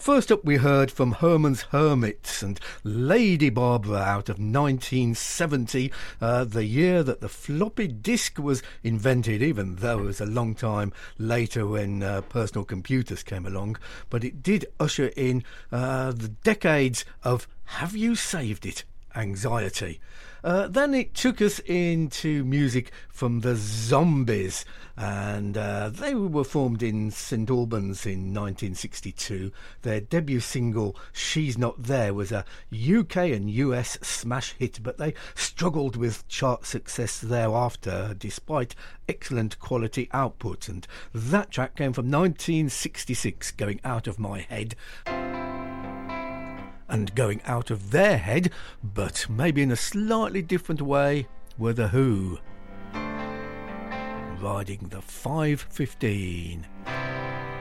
First up, we heard from Herman's Hermits and Lady Barbara out of 1970, the year that the floppy disk was invented, even though it was a long time later when personal computers came along. But it did usher in the decades of "Have you saved it?" anxiety. Then it took us into music from the Zombies, and they were formed in St Albans in 1962. Their debut single, She's Not There, was a UK and US smash hit, but they struggled with chart success thereafter despite excellent quality output, and that track came from 1966, Going Out of My Head. And going out of their head, but maybe in a slightly different way, were The Who, riding the 515.